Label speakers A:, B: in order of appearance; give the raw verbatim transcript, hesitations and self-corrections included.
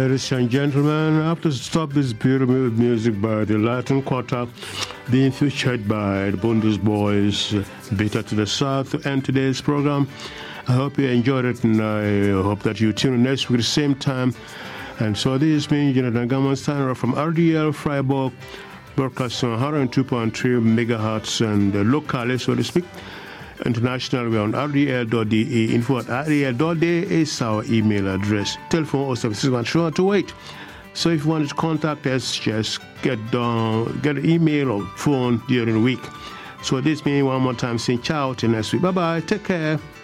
A: Ladies and gentlemen, after stop this beautiful music by the Latin Quartet, being featured by the Bundes Boys, Bitter to the South, to end today's program. I hope you enjoyed it, and I hope that you tune in next week at the same time. And so this is me, Jonathan Gammon, signing off from R D L Freiburg, broadcasting on one oh two point three megahertz and uh, locally, so to speak. International, we're on R D L dot D E. Info at R D L dot D E is our email address. Telephone oh seven six one, sure to wait. So if you want to contact us, just get down, get an email or phone during the week. So this means one more time saying ciao till next week. Bye-bye. Take care.